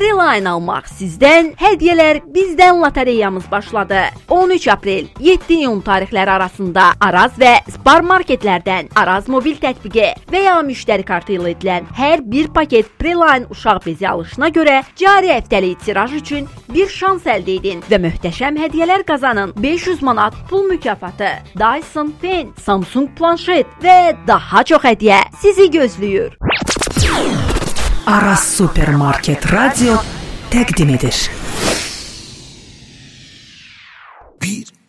Preline almaq sizdən, hədiyyələr bizdən lotereyamız başladı. 13 aprel 7 iyun tarixləri arasında Araz və Spar marketlərdən Araz mobil tətbiqi və ya müştəri kartı ilə edilən hər bir paket Preline uşaq bezi alışına görə cari həftəlik tiraj üçün bir şans əldə edin və möhtəşəm hədiyyələr qazanın. 500 manat pul mükafatı, Dyson Pen, Samsung planşet və daha çox hədiyyə sizi gözləyir. Araz Supermarket Radio təqdim edir.